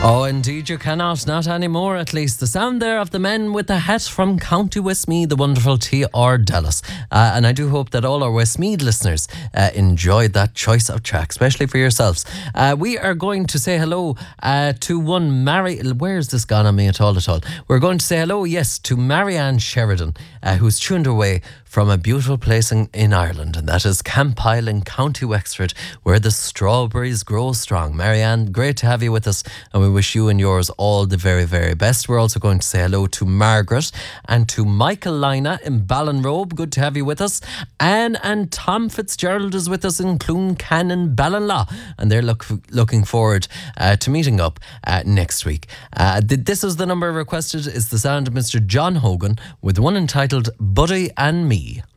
Oh, indeed you cannot. Not anymore, at least. The sound there of the men with the hat from County Westmeath, the wonderful T.R. Dallas. And I do hope that all our Westmeath listeners enjoyed that choice of track, especially for yourselves. We are going to say hello to one Where's this gone on me at all? We're going to say hello, yes, to Marianne Sheridan, who's tuned away from a beautiful place in Ireland, and that is Campile in County Wexford, where the strawberries grow strong. Marianne, great to have you with us, and we wish you and yours all the very, very best. We're also going to say hello to Margaret and to Michael Lina in Ballinrobe. Good to have you with us. Anne and Tom Fitzgerald is with us in Cloncan and Ballinlaw, and they're looking forward to meeting up next week. This is the number requested, is the sound of Mr. John Hogan with one entitled Buddy and Me.